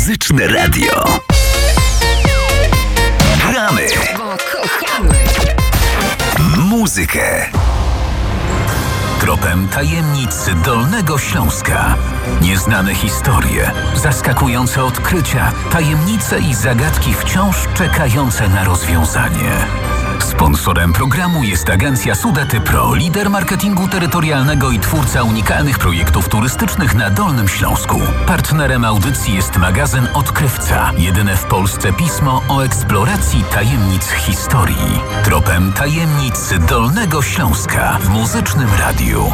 Muzyczne radio. Gramy, Bo kochamy muzykę. Tropem tajemnic Dolnego Śląska. Nieznane historie, zaskakujące odkrycia, tajemnice i zagadki wciąż czekające na rozwiązanie. Sponsorem programu jest agencja Sudety Pro, lider marketingu terytorialnego i twórca unikalnych projektów turystycznych na Dolnym Śląsku. Partnerem audycji jest magazyn Odkrywca, jedyne w Polsce pismo o eksploracji tajemnic historii. Tropem tajemnic Dolnego Śląska w Muzycznym Radiu.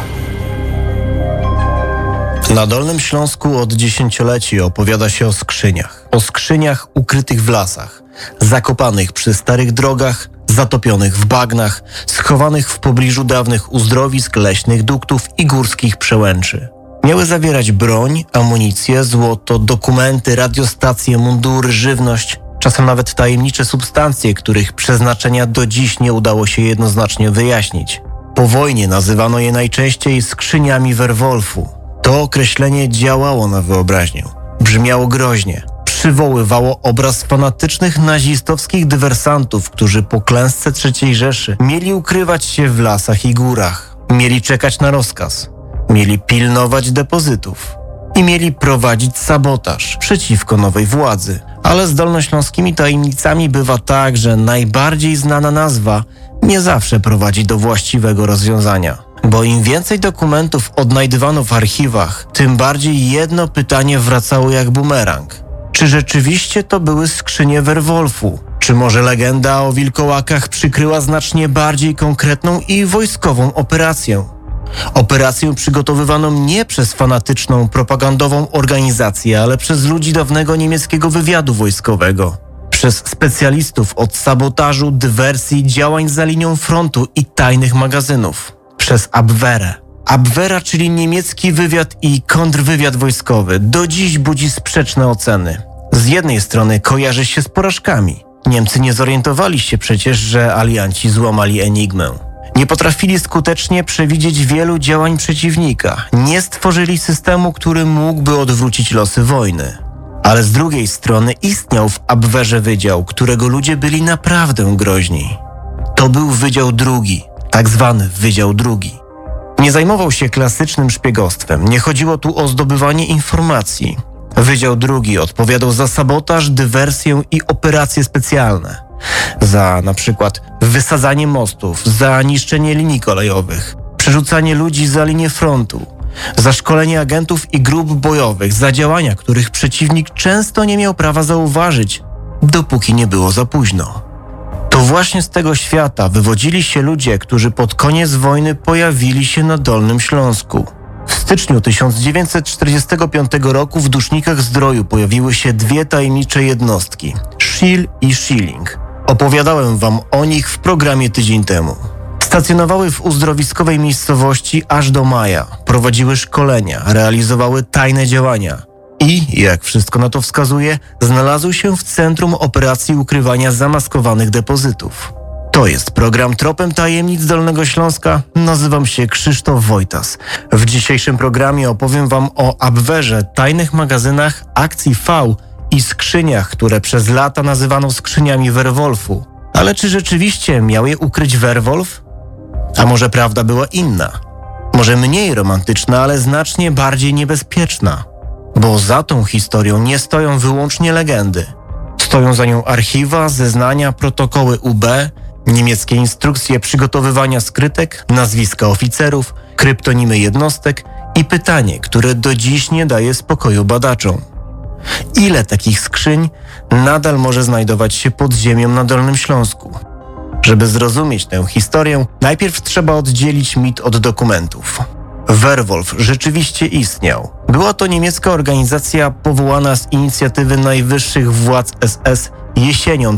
Na Dolnym Śląsku od dziesięcioleci opowiada się o skrzyniach. O skrzyniach ukrytych w lasach, zakopanych przy starych drogach, zatopionych w bagnach, schowanych w pobliżu dawnych uzdrowisk, leśnych duktów i górskich przełęczy. Miały zawierać broń, amunicję, złoto, dokumenty, radiostacje, mundury, żywność, czasem nawet tajemnicze substancje, których przeznaczenia do dziś nie udało się jednoznacznie wyjaśnić. Po wojnie nazywano je najczęściej skrzyniami Werwolfu. To określenie działało na wyobraźnię. Brzmiało groźnie. Przywoływało obraz fanatycznych nazistowskich dywersantów, którzy po klęsce III Rzeszy mieli ukrywać się w lasach i górach. Mieli czekać na rozkaz. Mieli pilnować depozytów. I mieli prowadzić sabotaż przeciwko nowej władzy. Ale z dolnośląskimi tajemnicami bywa tak, że najbardziej znana nazwa nie zawsze prowadzi do właściwego rozwiązania. Bo im więcej dokumentów odnajdywano w archiwach, tym bardziej jedno pytanie wracało jak bumerang. Czy rzeczywiście to były skrzynie Werwolfu? Czy może legenda o wilkołakach przykryła znacznie bardziej konkretną i wojskową operację? Operację przygotowywaną nie przez fanatyczną, propagandową organizację, ale przez ludzi dawnego niemieckiego wywiadu wojskowego. Przez specjalistów od sabotażu, dywersji, działań za linią frontu i tajnych magazynów. Przez Abwehrę. Abwehra, czyli niemiecki wywiad i kontrwywiad wojskowy, do dziś budzi sprzeczne oceny. Z jednej strony kojarzy się z porażkami. Niemcy nie zorientowali się przecież, że alianci złamali enigmę. Nie potrafili skutecznie przewidzieć wielu działań przeciwnika. Nie stworzyli systemu, który mógłby odwrócić losy wojny. Ale z drugiej strony istniał w Abwehrze wydział, którego ludzie byli naprawdę groźni. To był Wydział II, tak zwany Wydział II. Nie zajmował się klasycznym szpiegostwem, nie chodziło tu o zdobywanie informacji. Wydział II odpowiadał za sabotaż, dywersję i operacje specjalne. Za na przykład wysadzanie mostów, za niszczenie linii kolejowych, przerzucanie ludzi za linię frontu, za szkolenie agentów i grup bojowych, za działania, których przeciwnik często nie miał prawa zauważyć, dopóki nie było za późno. To właśnie z tego świata wywodzili się ludzie, którzy pod koniec wojny pojawili się na Dolnym Śląsku. W styczniu 1945 roku w Dusznikach Zdroju pojawiły się dwie tajemnicze jednostki – Schill i Schilling. Opowiadałem wam o nich w programie tydzień temu. Stacjonowały w uzdrowiskowej miejscowości aż do maja, prowadziły szkolenia, realizowały tajne działania i, jak wszystko na to wskazuje, znalazły się w centrum operacji ukrywania zamaskowanych depozytów. To jest program Tropem Tajemnic Dolnego Śląska. Nazywam się Krzysztof Wojtas. W dzisiejszym programie opowiem wam o Abwehrze, tajnych magazynach, akcji V i skrzyniach, które przez lata nazywano skrzyniami Werwolfu. Ale czy rzeczywiście miał je ukryć Werwolf? A może prawda była inna? Może mniej romantyczna, ale znacznie bardziej niebezpieczna? Bo za tą historią nie stoją wyłącznie legendy. Stoją za nią archiwa, zeznania, protokoły UB, niemieckie instrukcje przygotowywania skrytek, nazwiska oficerów, kryptonimy jednostek i pytanie, które do dziś nie daje spokoju badaczom. Ile takich skrzyń nadal może znajdować się pod ziemią na Dolnym Śląsku? Żeby zrozumieć tę historię, najpierw trzeba oddzielić mit od dokumentów. Werwolf rzeczywiście istniał. Była to niemiecka organizacja powołana z inicjatywy najwyższych władz SS jesienią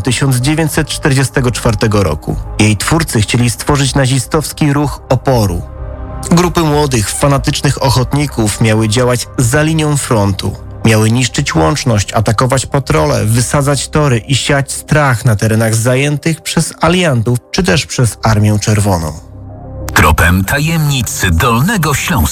1944 roku. Jej twórcy chcieli stworzyć nazistowski ruch oporu. Grupy młodych, fanatycznych ochotników miały działać za linią frontu. Miały niszczyć łączność, atakować patrole, wysadzać tory i siać strach na terenach zajętych przez aliantów czy też przez Armię Czerwoną. Tropem tajemnic Dolnego Śląska.